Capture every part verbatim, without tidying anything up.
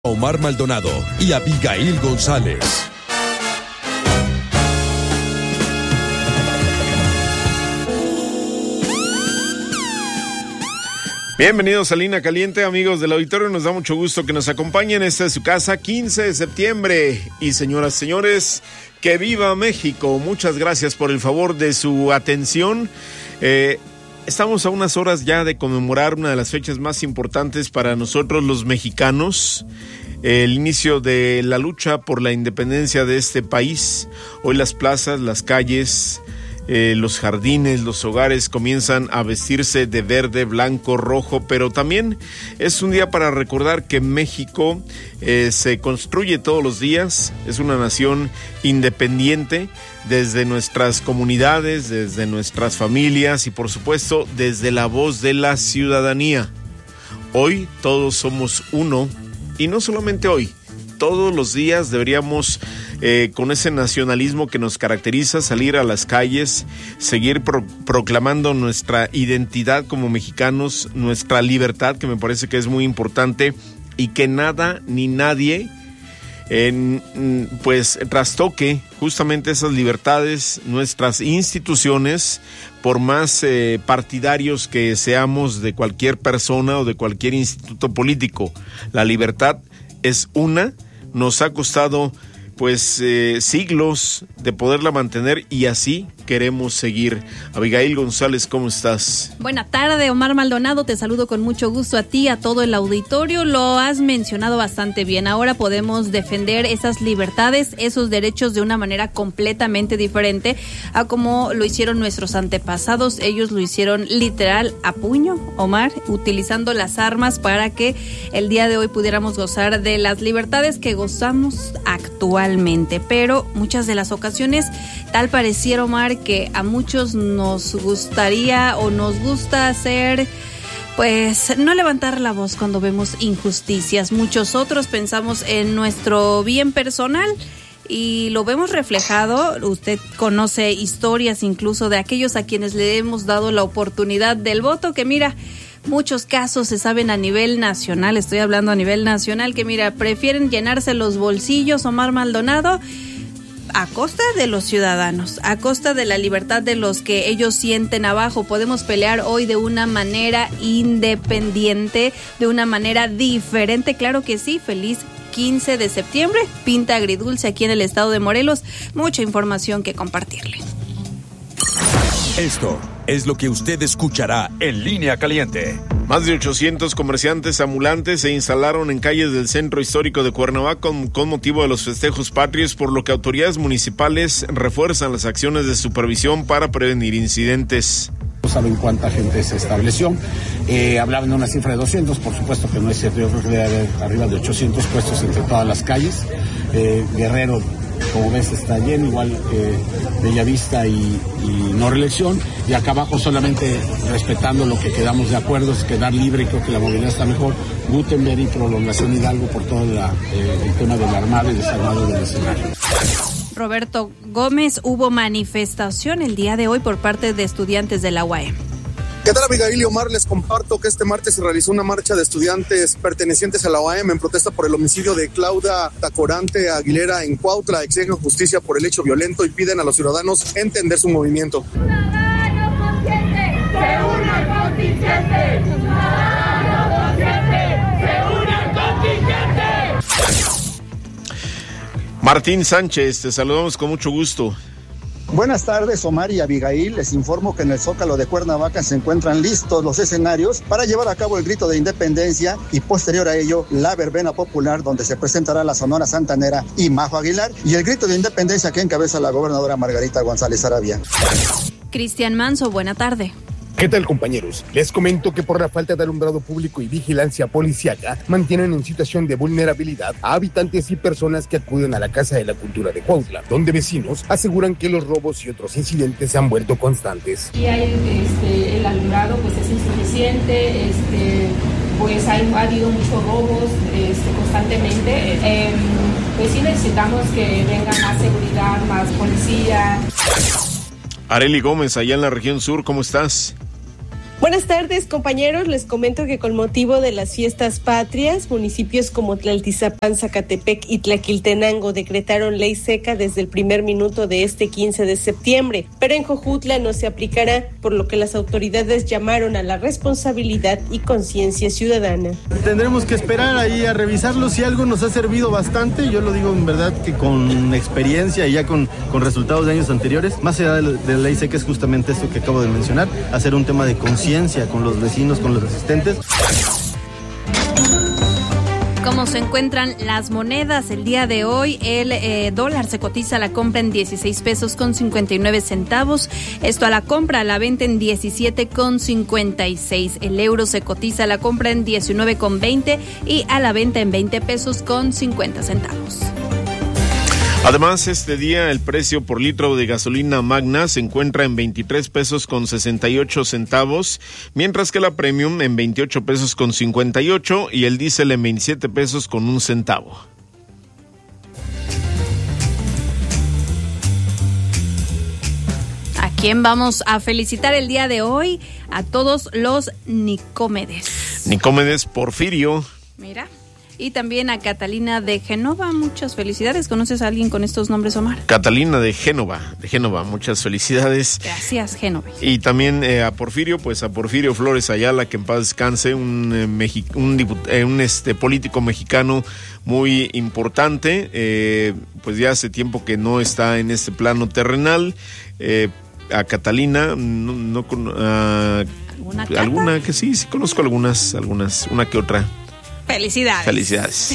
Omar Maldonado y Abigail González. Bienvenidos a Línea Caliente, amigos del auditorio. Nos da mucho gusto que nos acompañen. Esta es su casa, quince de septiembre. Y señoras y señores, que viva México. Muchas gracias por el favor de su atención. Eh, estamos a unas horas ya de conmemorar una de las fechas más importantes para nosotros los mexicanos. El inicio de la lucha por la independencia de este país. Hoy las plazas, las calles, Eh, los jardines, los hogares comienzan a vestirse de verde, blanco, rojo, pero también es un día para recordar que México eh, se construye todos los días, es una nación independiente desde nuestras comunidades, desde nuestras familias y por supuesto desde la voz de la ciudadanía. Hoy todos somos uno y no solamente hoy, todos los días deberíamos Eh, con ese nacionalismo que nos caracteriza, salir a las calles, seguir pro- proclamando nuestra identidad como mexicanos, nuestra libertad, que me parece que es muy importante, y que nada ni nadie eh, pues trastoque justamente esas libertades, nuestras instituciones, por más eh, partidarios que seamos de cualquier persona o de cualquier instituto político. La libertad es una, nos ha costado pues eh, siglos de poderla mantener y así queremos seguir. Abigail González, ¿cómo estás? Buena tarde, Omar Maldonado, te saludo con mucho gusto a ti, a todo el auditorio. Lo has mencionado bastante bien. Ahora podemos defender esas libertades, esos derechos de una manera completamente diferente a como lo hicieron nuestros antepasados. Ellos lo hicieron literal a puño, Omar, utilizando las armas para que el día de hoy pudiéramos gozar de las libertades que gozamos actualmente. Pero muchas de las ocasiones tal pareciera, Omar, que a muchos nos gustaría o nos gusta hacer, pues no levantar la voz cuando vemos injusticias. Muchos otros pensamos en nuestro bien personal y lo vemos reflejado. Usted conoce historias incluso de aquellos a quienes le hemos dado la oportunidad del voto, que mira, muchos casos se saben a nivel nacional, estoy hablando a nivel nacional, que mira, prefieren llenarse los bolsillos, Omar Maldonado, a costa de los ciudadanos, a costa de la libertad de los que ellos sienten abajo. Podemos pelear hoy de una manera independiente, de una manera diferente, claro que sí. Feliz quince de septiembre, pinta agridulce aquí en el estado de Morelos, mucha información que compartirle. Esto es lo que usted escuchará en Línea Caliente. Más de ochocientos comerciantes ambulantes se instalaron en calles del centro histórico de Cuernavaca con, con motivo de los festejos patrios, por lo que autoridades municipales refuerzan las acciones de supervisión para prevenir incidentes. No saben cuánta gente se estableció, eh, hablaban de una cifra de doscientos, por supuesto que no es cierto, yo creo que debe haber arriba de ochocientos puestos entre todas las calles. eh, Guerrero, como ves, está lleno, igual eh, Bellavista y, y no reelección, y acá abajo solamente respetando lo que quedamos de acuerdo, es quedar libre, creo que la movilidad está mejor. Gutenberg y Prolongación Hidalgo por todo la, eh, el tema del armado y desarmado del escenario. Roberto Gómez, hubo manifestación el día de hoy por parte de estudiantes de la U A M. ¿Qué tal, Abigail y Omar? Les comparto que este martes se realizó una marcha de estudiantes pertenecientes a la U A M en protesta por el homicidio de Claudia Tacorante Aguilera en Cuautla. Exigen justicia por el hecho violento y piden a los ciudadanos entender su movimiento. Ciudadano consciente, se une al contingente. Ciudadano consciente, se une al contingente. Martín Sánchez, te saludamos con mucho gusto. Buenas tardes, Omar y Abigail. Les informo que en el Zócalo de Cuernavaca se encuentran listos los escenarios para llevar a cabo el grito de independencia y posterior a ello la verbena popular, donde se presentará la Sonora Santanera y Majo Aguilar, y el grito de independencia que encabeza la gobernadora Margarita González Arabia. Cristian Manso, buena tarde. ¿Qué tal, compañeros? Les comento que por la falta de alumbrado público y vigilancia policiaca mantienen en situación de vulnerabilidad a habitantes y personas que acuden a la Casa de la Cultura de Cuautla, donde vecinos aseguran que los robos y otros incidentes se han vuelto constantes. Y hay, este, el alumbrado pues es insuficiente, este, pues hay, ha habido muchos robos este, constantemente. Eh, pues sí necesitamos que venga más seguridad, más policía. Arely Gómez, allá en la región sur, ¿cómo estás? Buenas tardes, compañeros. Les comento que con motivo de las fiestas patrias, municipios como Tlaltizapán, Zacatepec y Tlaquiltenango decretaron ley seca desde el primer minuto de este quince de septiembre, pero en Jojutla no se aplicará, por lo que las autoridades llamaron a la responsabilidad y conciencia ciudadana. Tendremos que esperar ahí a revisarlo. Si algo nos ha servido bastante, yo lo digo en verdad que con experiencia y ya con, con resultados de años anteriores, más allá de la, de la ley seca es justamente esto que acabo de mencionar, hacer un tema de conciencia con los vecinos, con los asistentes. ¿Cómo se encuentran las monedas el día de hoy? El eh, dólar se cotiza a la compra en dieciséis pesos con cincuenta y nueve centavos. Esto a la compra, a la venta en diecisiete con cincuenta y seis. El euro se cotiza a la compra en diecinueve con veinte y a la venta en veinte pesos con cincuenta centavos. Además, este día el precio por litro de gasolina Magna se encuentra en veintitrés pesos con sesenta y ocho centavos, mientras que la Premium en veintiocho pesos con cincuenta y ocho y el diésel en veintisiete pesos con un centavo. ¿A quién vamos a felicitar el día de hoy? A todos los Nicómedes. Nicómedes Porfirio. Mira. Y también a Catalina de Génova, muchas felicidades. ¿Conoces a alguien con estos nombres, Omar? Catalina de Génova, de Génova, muchas felicidades. Gracias, Génova. Y también eh, a Porfirio, pues a Porfirio Flores Ayala, que en paz descanse, un, eh, mexi- un, diput- eh, un este, político mexicano muy importante, eh, pues ya hace tiempo que no está en este plano terrenal. Eh, a Catalina, no, no con, uh, ¿Alguna, alguna que sí, sí conozco algunas, algunas, una que otra. Felicidades. Felicidades.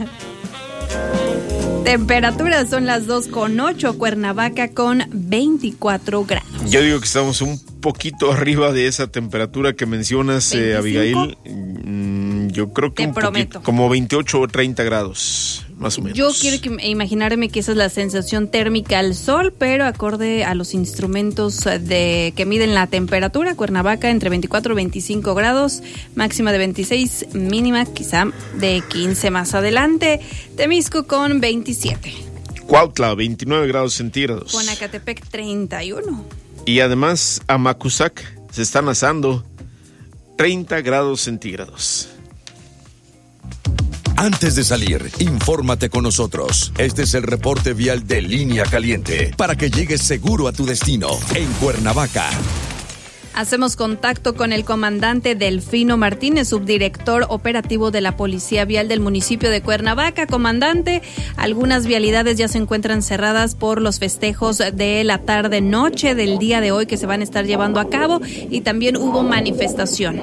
Temperaturas son las dos con ocho, Cuernavaca con veinticuatro grados. Yo digo que estamos un poquito arriba de esa temperatura que mencionas, eh, Abigail. Mm, yo creo que Te un prometo. poquito, como veintiocho o treinta grados, más o menos. Yo quiero que, imaginarme que esa es la sensación térmica al sol, pero acorde a los instrumentos de que miden la temperatura, Cuernavaca entre veinticuatro y veinticinco grados, máxima de veintiséis, mínima quizá de quince más adelante. Temisco con veintisiete. Cuautla, veintinueve grados centígrados. Conacatepec, treinta y uno. Y además, a Macusac se están asando treinta grados centígrados. Antes de salir, infórmate con nosotros. Este es el reporte vial de Línea Caliente para que llegues seguro a tu destino en Cuernavaca. Hacemos contacto con el comandante Delfino Martínez, subdirector operativo de la Policía Vial del municipio de Cuernavaca. Comandante, algunas vialidades ya se encuentran cerradas por los festejos de la tarde-noche del día de hoy que se van a estar llevando a cabo y también hubo manifestación.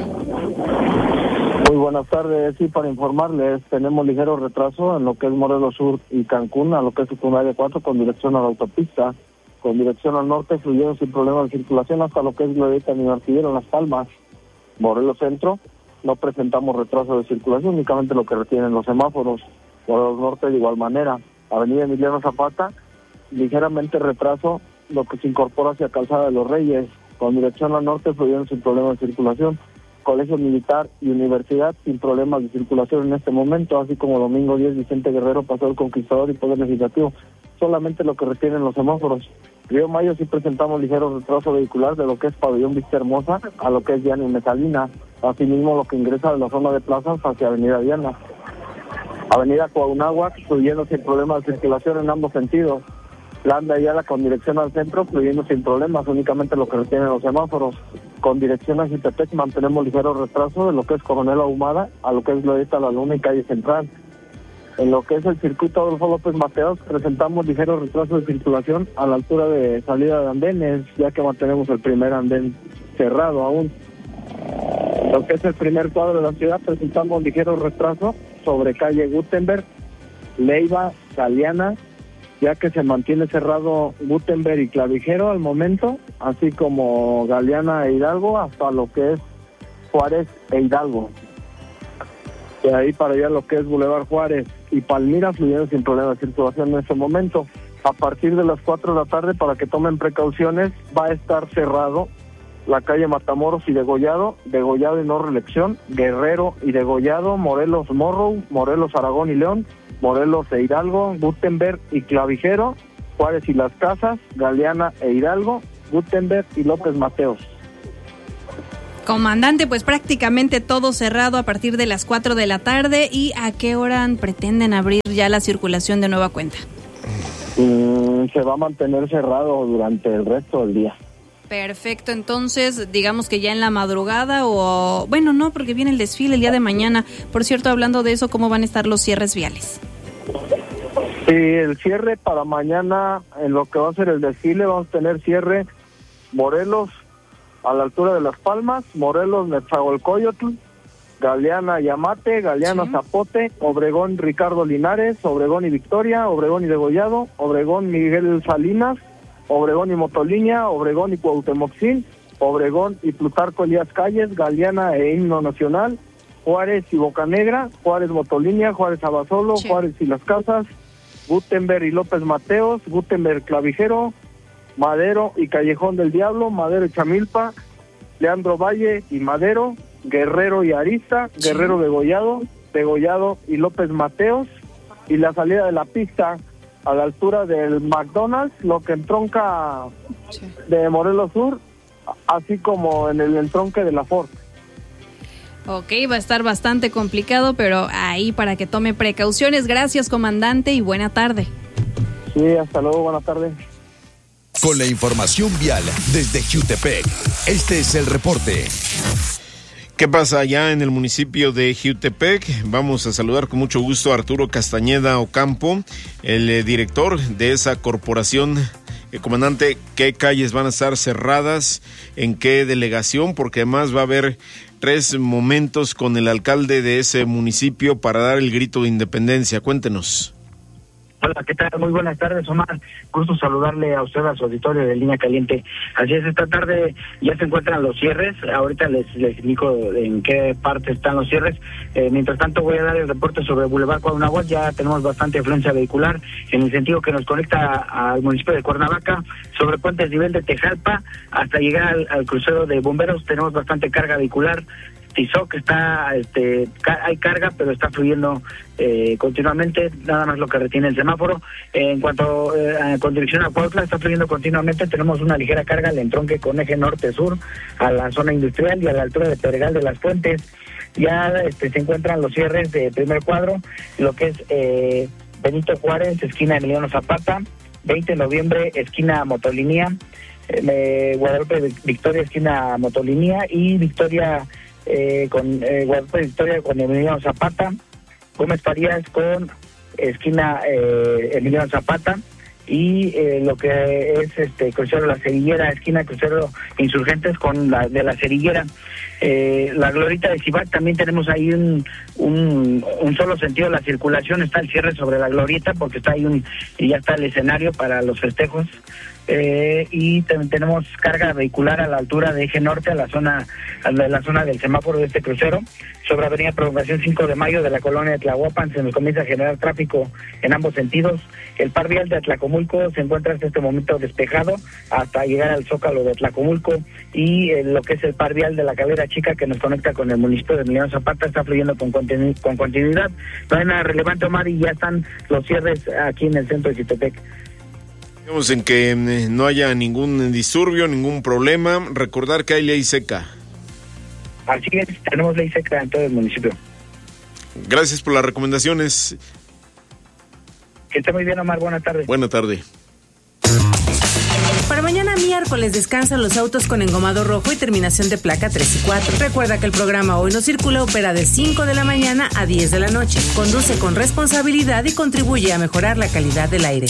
Muy buenas tardes, sí, para informarles, tenemos ligero retraso en lo que es Morelos Sur y Cancún, a lo que es secundaria cuatro con dirección a la autopista. Con dirección al norte, fluyeron sin problema de circulación hasta lo que es Glorieta Niño Artillero en Las Palmas. Morelos Centro, no presentamos retraso de circulación, únicamente lo que retienen los semáforos. Morelos Norte, de igual manera. Avenida Emiliano Zapata, ligeramente retraso, lo que se incorpora hacia Calzada de los Reyes. Con dirección al norte, fluyeron sin problema de circulación. Colegio Militar y Universidad, sin problemas de circulación en este momento, así como Domingo diez, Vicente Guerrero, Paseo del Conquistador y Poder Legislativo. Solamente lo que retienen los semáforos. Río Mayo sí presentamos ligero retraso vehicular de lo que es Pabellón Vista Hermosa a lo que es Diana y Mesalina. Asimismo, lo que ingresa de la zona de plazas hacia Avenida Diana. Avenida Coaunáhuac, fluyendo sin problemas de circulación en ambos sentidos. Plan de Ayala con dirección al centro, fluyendo sin problemas, únicamente lo que retienen los semáforos. Con dirección a Jitepec mantenemos ligero retraso de lo que es Coronel Ahumada a lo que es Glorieta La Luna y Calle Central. En lo que es el circuito Adolfo López Mateos, presentamos ligero retraso de circulación a la altura de salida de andenes, ya que mantenemos el primer andén cerrado aún. En lo que es el primer cuadro de la ciudad, presentamos ligero retraso sobre calle Gutenberg, Leiva, Galeana, ya que se mantiene cerrado Gutenberg y Clavijero al momento, así como Galeana e Hidalgo, hasta lo que es Juárez e Hidalgo. De ahí para allá lo que es Boulevard Juárez y Palmira fluyendo sin problema de circulación en este momento. A partir de las cuatro de la tarde, para que tomen precauciones, va a estar cerrado la calle Matamoros y Degollado, Degollado y no reelección, Guerrero y Degollado, Morelos Morrow, Morelos Aragón y León, Morelos e Hidalgo, Gutenberg y Clavijero, Juárez y Las Casas, Galeana e Hidalgo, Gutenberg y López Mateos. Comandante, pues prácticamente todo cerrado a partir de las cuatro de la tarde. ¿Y a qué hora pretenden abrir ya la circulación de nueva cuenta? Mm, se va a mantener cerrado durante el resto del día. Perfecto, entonces digamos que ya en la madrugada o... Bueno, no, porque viene el desfile el día de mañana. Por cierto, hablando de eso, ¿cómo van a estar los cierres viales? Sí, el cierre para mañana, en lo que va a ser el desfile, vamos a tener cierre Morelos a la altura de Las Palmas, Morelos Nezahualcóyotl, Galeana Yamate, Galeana sí. Zapote, Obregón Ricardo Linares, Obregón y Victoria, Obregón y Degollado, Obregón Miguel Salinas, Obregón y Motolinia, Obregón y Cuauhtemoxin, Obregón y Plutarco Elías Calles, Galeana e Himno Nacional, Juárez y Bocanegra, Juárez Motolinia, Juárez Abasolo, sí. Juárez y Las Casas, Gutenberg y López Mateos, Gutenberg Clavijero, Madero y Callejón del Diablo, Madero y Chamilpa, Leandro Valle y Madero, Guerrero y Arista, sí. Guerrero Degollado, Degollado y López Mateos, y la salida de la pista a la altura del McDonald's, lo que entronca sí. de Morelos Sur, así como en el entronque de la Ford. Ok, va a estar bastante complicado, pero ahí para que tome precauciones. Gracias, comandante, y buena tarde. Sí, hasta luego, buena tarde. Con la información vial desde Jiutepec, este es el reporte. ¿Qué pasa allá en el municipio de Jiutepec? Vamos a saludar con mucho gusto a Arturo Castañeda Ocampo, el eh, director de esa corporación. Eh, comandante, ¿qué calles van a estar cerradas? ¿En qué delegación? Porque además va a haber tres momentos con el alcalde de ese municipio para dar el grito de independencia. Cuéntenos. Hola, ¿qué tal? Muy buenas tardes, Omar. Gusto saludarle a usted, a su auditorio de Línea Caliente. Así es, esta tarde ya se encuentran los cierres. Ahorita les, les explico en qué parte están los cierres. Eh, mientras tanto, voy a dar el reporte sobre Boulevard Cuauhnáhuac. Ya tenemos bastante afluencia vehicular en el sentido que nos conecta al municipio de Cuernavaca, sobre Puentes Nivel de Tejalpa, hasta llegar al, al crucero de bomberos. Tenemos bastante carga vehicular. Tizoc está, este, ca- hay carga, pero está fluyendo eh, continuamente, nada más lo que retiene el semáforo. Eh, en cuanto eh, con dirección a Cuautla, está fluyendo continuamente, tenemos una ligera carga al entronque con eje norte-sur, a la zona industrial y a la altura de Pedregal de las Fuentes. Ya este, se encuentran los cierres de primer cuadro, lo que es eh, Benito Juárez, esquina Emiliano Zapata, veinte de noviembre, esquina Motolinía, eh, Guadalupe Victoria, esquina Motolinía, y Victoria... Eh, con eh, Guadalupe Victoria con Emiliano Zapata, Gómez Farías con esquina eh, Emiliano Zapata, y eh, lo que es este crucero La Cerillera, esquina crucero Insurgentes con la de La Cerillera. Eh, la Glorieta de Cibac, también tenemos ahí un, un un solo sentido de la circulación. Está el cierre sobre la Glorieta porque está ahí un y ya está el escenario para los festejos. Eh, y también tenemos carga vehicular a la altura de eje norte, a la zona a la, la zona del semáforo de este crucero. Sobre Avenida Prolongación cinco de mayo de la colonia de Tlahuapan se nos comienza a generar tráfico en ambos sentidos. El par vial de Atlacomulco se encuentra hasta este momento despejado hasta llegar al Zócalo de Atlacomulco, y eh, lo que es el par vial de la Calera Chica que nos conecta con el municipio de Emiliano Zapata está fluyendo con, continu- con continuidad. No hay nada relevante, Omar, y ya están los cierres aquí en el centro de Jiutepec. Digamos en que eh, no haya ningún disturbio, ningún problema. Recordar que hay ley seca. Así es, tenemos ley seca en todo el municipio. Gracias por las recomendaciones. Que esté muy bien, Omar. Buenas tardes. Buena tarde. Para mañana miércoles descansan los autos con engomado rojo y terminación de placa tres y cuatro. Recuerda que el programa Hoy No Circula opera de cinco de la mañana a diez de la noche. Conduce con responsabilidad y contribuye a mejorar la calidad del aire.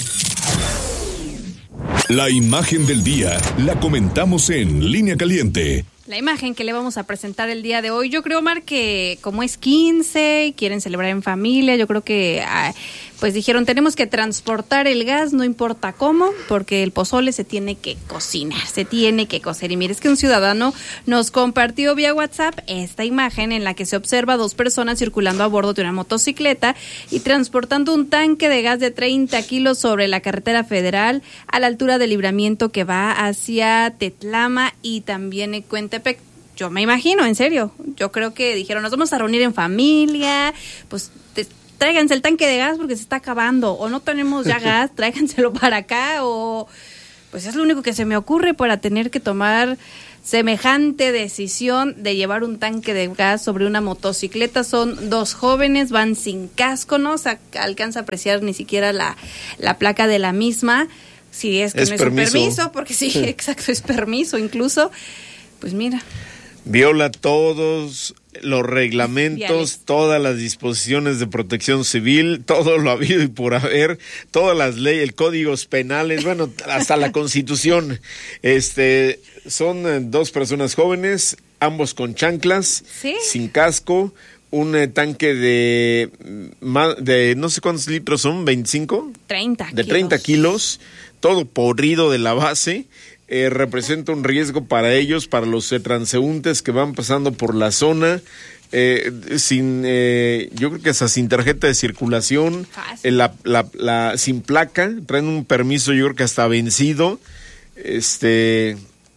La imagen del día la comentamos en Línea Caliente. La imagen que le vamos a presentar el día de hoy, yo creo, Omar, que como es quince y quieren celebrar en familia, yo creo que ah, pues dijeron tenemos que transportar el gas, no importa cómo, porque el pozole se tiene que cocinar, se tiene que cocer. Y mire, es que un ciudadano nos compartió vía WhatsApp esta imagen en la que se observa dos personas circulando a bordo de una motocicleta y transportando un tanque de gas de treinta kilos sobre la carretera federal a la altura del Libramiento que va hacia Tetlama y también en Cuentepec. Yo me imagino, en serio, yo creo que dijeron, nos vamos a reunir en familia, pues te, tráiganse el tanque de gas porque se está acabando, o no tenemos ya gas, tráiganselo para acá, o pues es lo único que se me ocurre para tener que tomar semejante decisión de llevar un tanque de gas sobre una motocicleta. Son dos jóvenes, van sin casco, no se alcanza a apreciar ni siquiera la, la placa de la misma, si es que es no permiso. es un permiso, porque sí, exacto, es permiso incluso. Pues mira. Viola todos los reglamentos, Viales. todas las disposiciones de protección civil, todo lo habido y por haber, todas las leyes, el códigos penales, bueno, hasta la Constitución. Este, son eh, dos personas jóvenes, ambos con chanclas, ¿sí? sin casco, un eh, tanque de, de no sé cuántos litros son, veinticinco, treinta de treinta kilos, todo podrido de la base. Eh, representa un riesgo para ellos, para los eh, transeúntes que van pasando por la zona, eh, sin, eh, yo creo que hasta sin tarjeta de circulación, eh, la, la, la, sin placa, traen un permiso yo creo que hasta vencido. Este,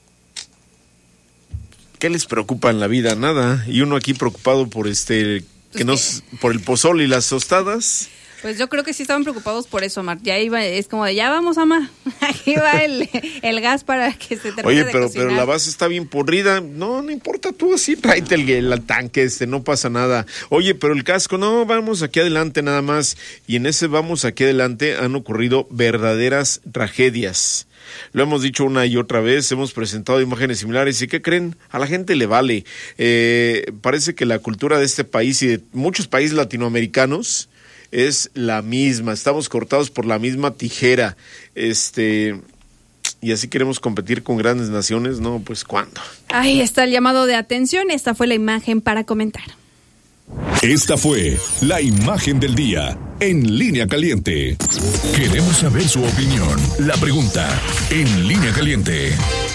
¿qué les preocupa en la vida? Nada. Y uno aquí preocupado por este, que nos, por el pozole y las tostadas. Pues yo creo que sí estaban preocupados por eso, Mar. Ya iba, es como de, ya vamos, ama. Aquí va el, el gas para que se termine Oye, de pero, cocinar. pero la base está bien podrida. No, no importa, tú así tráete el, el tanque, este, no pasa nada. Oye, pero el casco, no, vamos aquí adelante nada más. Y en ese vamos aquí adelante han ocurrido verdaderas tragedias. Lo hemos dicho una y otra vez, hemos presentado imágenes similares y ¿qué creen? A la gente le vale. Eh, parece que la cultura de este país y de muchos países latinoamericanos es la misma, estamos cortados por la misma tijera, este, y así queremos competir con grandes naciones, no, pues ¿cuándo? Ahí está el llamado de atención, esta fue la imagen para comentar. Esta fue la imagen del día en Línea Caliente. Queremos saber su opinión. La pregunta en Línea Caliente.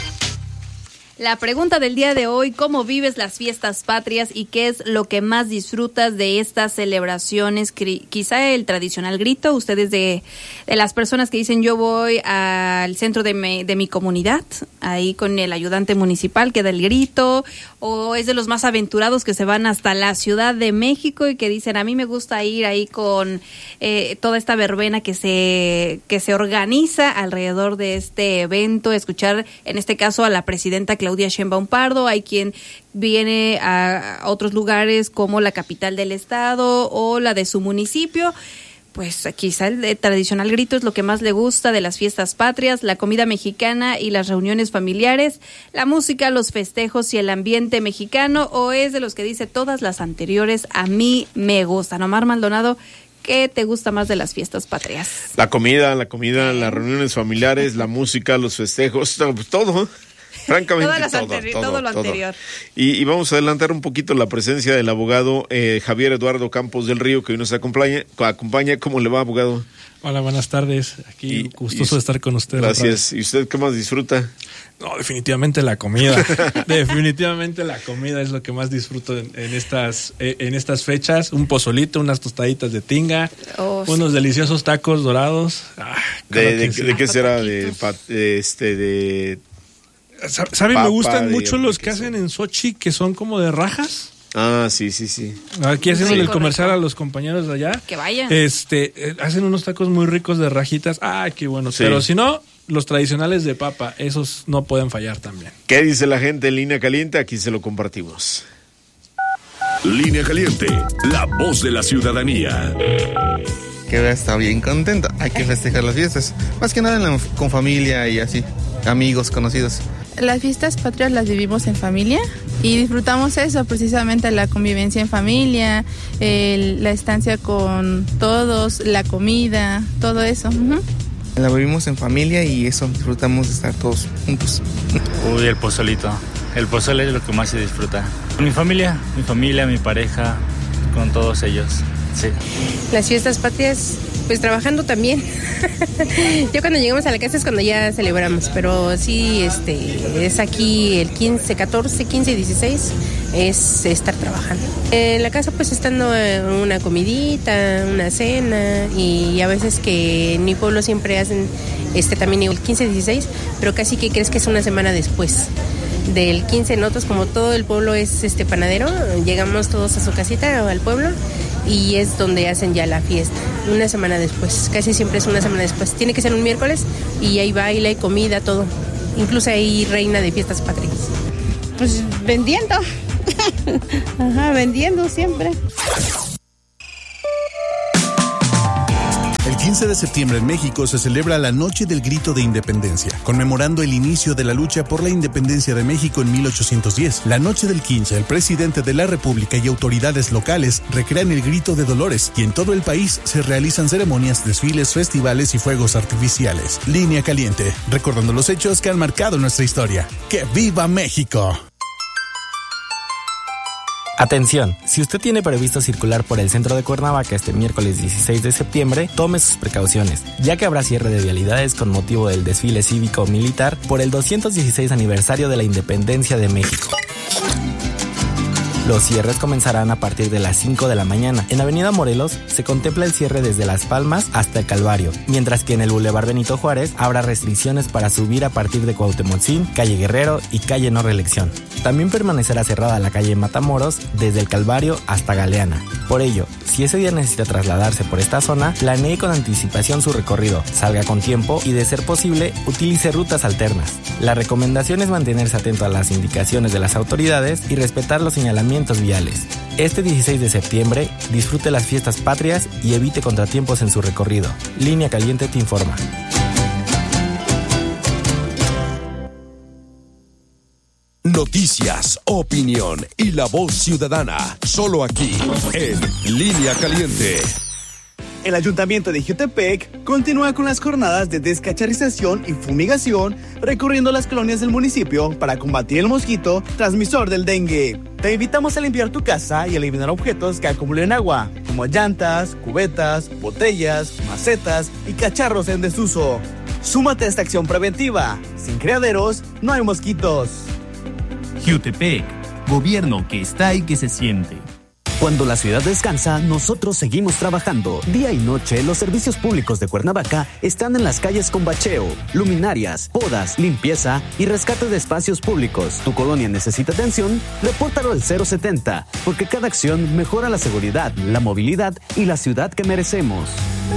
La pregunta del día de hoy, ¿cómo vives las fiestas patrias y qué es lo que más disfrutas de estas celebraciones? Quizá el tradicional grito, ustedes de, de las personas que dicen yo voy al centro de mi, de mi comunidad, ahí con el ayudante municipal que da el grito, o es de los más aventurados que se van hasta la Ciudad de México y que dicen a mí me gusta ir ahí con eh, toda esta verbena que se, que se organiza alrededor de este evento, escuchar en este caso a la presidenta Claudia Claudia Sheinbaum Pardo, hay quien viene a otros lugares como la capital del estado o la de su municipio. Pues quizá el tradicional grito es lo que más le gusta de las fiestas patrias, la comida mexicana y las reuniones familiares, la música, los festejos y el ambiente mexicano, o es de los que dice todas las anteriores a mí me gustan. Omar Maldonado, ¿qué te gusta más de las fiestas patrias? La comida, la comida, las reuniones familiares, la música, los festejos, todo. Francamente, todo, anteri- todo, todo lo todo. anterior. Y, y vamos a adelantar un poquito la presencia del abogado eh, Javier Eduardo Campos del Río, que hoy nos acompaña. acompaña. ¿Cómo le va, abogado? Hola, buenas tardes. Aquí y, gustoso y, de estar con usted. Gracias. ¿Y usted qué más disfruta? No, definitivamente la comida. definitivamente la comida es lo que más disfruto en, en estas en estas fechas. Un pozolito, unas tostaditas de tinga, oh, unos sí. deliciosos tacos dorados. Ah, ¿De, de, sí. ¿De qué será? De, de este de ¿Saben? Me gustan mucho los que hacen en Sochi, que son como de rajas. Ah, sí, sí, sí. Aquí haciendo sí, el correcto. comercial a los compañeros de allá. Que vayan. Este, eh, hacen unos tacos muy ricos de rajitas. Ah, qué bueno. Sí. Pero si no, los tradicionales de papa, esos no pueden fallar también. ¿Qué dice la gente en Línea Caliente? Aquí se lo compartimos. Línea Caliente, la voz de la ciudadanía. Que está bien contenta. Hay que festejar las fiestas. Más que nada en la, con familia y así. Amigos, conocidos. Las fiestas patrias las vivimos en familia y disfrutamos eso, precisamente la convivencia en familia, el, la estancia con todos, la comida, todo eso. Uh-huh. La vivimos en familia y eso, disfrutamos de estar todos juntos. Uy, el pozolito. El pozole es lo que más se disfruta. Con mi familia, mi familia, mi pareja, con todos ellos. Sí. Las fiestas patrias, pues trabajando también. Ya cuando llegamos a la casa es cuando ya celebramos, pero sí, este, es aquí el quince, catorce, quince y dieciséis, es estar trabajando. En la casa pues estando una comidita, una cena, y a veces que en mi pueblo siempre hacen este también el quince, dieciséis, pero casi que crees que es una semana después. Del quince, nosotros como todo el pueblo es este panadero, llegamos todos a su casita o al pueblo y es donde hacen ya la fiesta, una semana después, casi siempre es una semana después. Tiene que ser un miércoles y hay baile, comida, todo. Incluso hay reina de fiestas patrias. Pues vendiendo, ajá, vendiendo siempre. El quince de septiembre en México se celebra la Noche del Grito de Independencia, conmemorando el inicio de la lucha por la independencia de México en mil ochocientos diez. La noche del quince, el presidente de la República y autoridades locales recrean el Grito de Dolores y en todo el país se realizan ceremonias, desfiles, festivales y fuegos artificiales. Línea Caliente, recordando los hechos que han marcado nuestra historia. ¡Que viva México! Atención, si usted tiene previsto circular por el centro de Cuernavaca este miércoles dieciséis de septiembre, tome sus precauciones, ya que habrá cierre de vialidades con motivo del desfile cívico-militar por el doscientos dieciséis aniversario de la Independencia de México. Los cierres comenzarán a partir de las cinco de la mañana. En Avenida Morelos se contempla el cierre desde Las Palmas hasta el Calvario, mientras que en el Boulevard Benito Juárez habrá restricciones para subir a partir de Cuauhtémoc, Calle Guerrero y Calle No Reelección. También permanecerá cerrada la calle Matamoros desde el Calvario hasta Galeana. Por ello, si ese día necesita trasladarse por esta zona, planee con anticipación su recorrido, salga con tiempo y, de ser posible, utilice rutas alternas. La recomendación es mantenerse atento a las indicaciones de las autoridades y respetar los señalamientos viales. Este dieciséis de septiembre, disfrute las fiestas patrias y evite contratiempos en su recorrido. Línea Caliente te informa. Noticias, opinión y la voz ciudadana, solo aquí, en Línea Caliente. El Ayuntamiento de Jiutepec continúa con las jornadas de descacharrización y fumigación recorriendo las colonias del municipio para combatir el mosquito transmisor del dengue. Te invitamos a limpiar tu casa y eliminar objetos que acumulen agua, como llantas, cubetas, botellas, macetas y cacharros en desuso. Súmate a esta acción preventiva. Sin criaderos, no hay mosquitos. Jiutepec, gobierno que está y que se siente. Cuando la ciudad descansa, nosotros seguimos trabajando. Día y noche, los servicios públicos de Cuernavaca están en las calles con bacheo, luminarias, podas, limpieza y rescate de espacios públicos. ¿Tu colonia necesita atención? Repórtalo al cero setenta, porque cada acción mejora la seguridad, la movilidad y la ciudad que merecemos.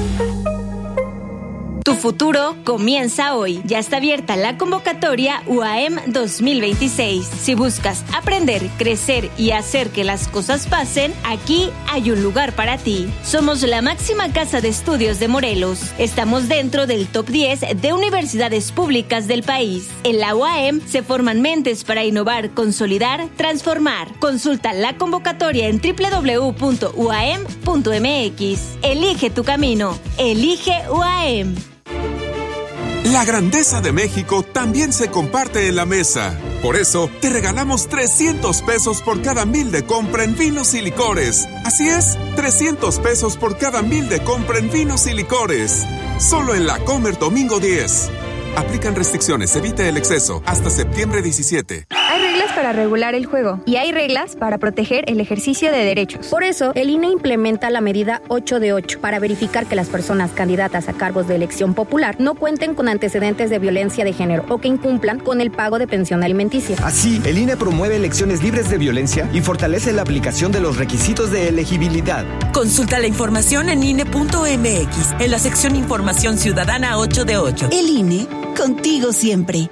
Tu futuro comienza hoy. Ya está abierta la convocatoria U A M dos mil veintiséis. Si buscas aprender, crecer y hacer que las cosas pasen, aquí hay un lugar para ti. Somos la máxima casa de estudios de Morelos. Estamos dentro del top diez de universidades públicas del país. En la U A M se forman mentes para innovar, consolidar, transformar. Consulta la convocatoria en doble u doble u doble u punto u a m punto m x. Elige tu camino. Elige U A M. La grandeza de México también se comparte en la mesa. Por eso, te regalamos trescientos pesos por cada mil de compra en vinos y licores. Así es, trescientos pesos por cada mil de compra en vinos y licores. Solo en La Comer domingo diez. Aplican restricciones, evite el exceso. Hasta septiembre diecisiete. Hay reglas para regular el juego y hay reglas para proteger el ejercicio de derechos. Por eso, el I N E implementa la medida ocho de ocho para verificar que las personas candidatas a cargos de elección popular no cuenten con antecedentes de violencia de género o que incumplan con el pago de pensión alimenticia. Así, el I N E promueve elecciones libres de violencia y fortalece la aplicación de los requisitos de elegibilidad. Consulta la información en I N E punto m x en la sección Información Ciudadana ocho de ocho. El I N E, contigo siempre.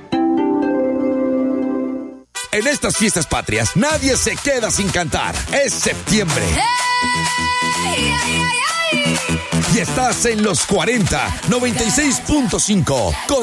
En estas fiestas patrias, nadie se queda sin cantar. Es septiembre. ¡Hey! ¡Ay, ay, ay! Y estás en los cuarenta, noventa y seis punto cinco.